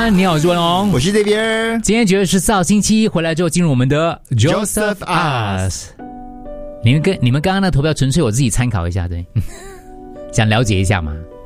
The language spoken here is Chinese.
安，你好，我是文龙， 我是这边。 今天9月14号星期一回来之后，进入我们的 Joseph Ask。你们刚刚的投票纯粹我自己参考一下，对，想了解一下嘛。